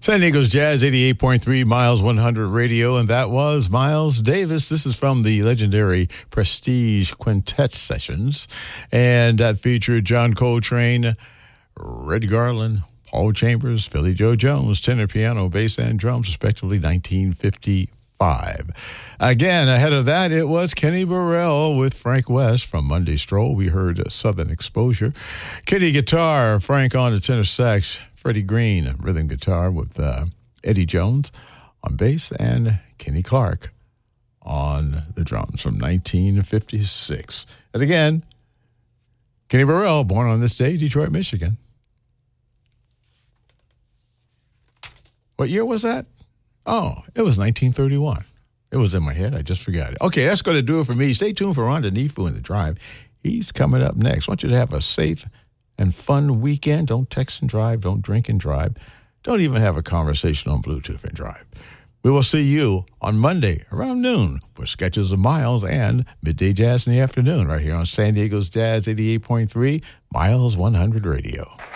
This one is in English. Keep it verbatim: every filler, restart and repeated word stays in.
San Diego's Jazz eighty-eight point three, Miles one hundred Radio, and that was Miles Davis. This is from the legendary Prestige Quintet Sessions, and that featured John Coltrane, Red Garland, Paul Chambers, Philly Joe Jones, tenor, piano, bass, and drums, respectively, nineteen fifty-five. Again, ahead of that, it was Kenny Burrell with Frank West from Monday Stroll. We heard Southern Exposure. Kenny guitar, Frank on the tenor sax, Freddie Green, rhythm guitar with uh, Eddie Jones on bass, and Kenny Clark on the drums from nineteen fifty-six. And again, Kenny Burrell, born on this day, Detroit, Michigan. What year was that? Oh, it was nineteen thirty-one. It was in my head. I just forgot it. Okay, that's going to do it for me. Stay tuned for Ron Denifu in the Drive. He's coming up next. I want you to have a safe and fun weekend. Don't text and drive. Don't drink and drive. Don't even have a conversation on Bluetooth and drive. We will see you on Monday around noon for Sketches of Miles and Midday Jazz in the afternoon right here on San Diego's Jazz eighty-eight point three, Miles one hundred Radio.